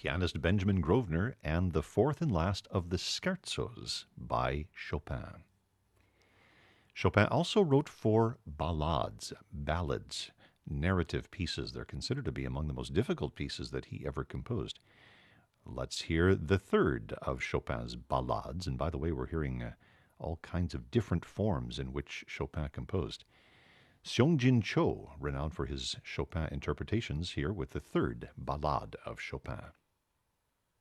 pianist Benjamin Grosvenor, and the fourth and last of the scherzos by Chopin. Chopin also wrote 4 ballades, ballads, narrative pieces. They're considered to be among the most difficult pieces that he ever composed. Let's hear the third of Chopin's ballades. And by the way, we're hearing all kinds of different forms in which Chopin composed. Seong-Jin Cho, renowned for his Chopin interpretations, here with the third ballade of Chopin.